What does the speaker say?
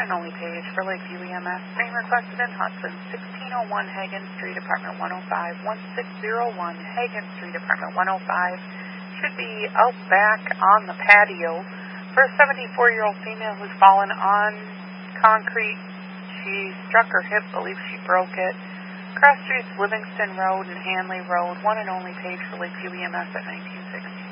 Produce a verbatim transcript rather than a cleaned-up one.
and only page for Lakeview E M S. Being requested in Hudson, sixteen oh one Hagen Street, Apartment one oh five, sixteen oh one Hagen Street, Apartment one oh five. Should be out back on the patio for a seventy-four-year-old female who's fallen on concrete. She struck her hip, believes she broke it. Cross Streets, Livingston Road and Hanley Road, one and only page for Lakeview E M S at nineteen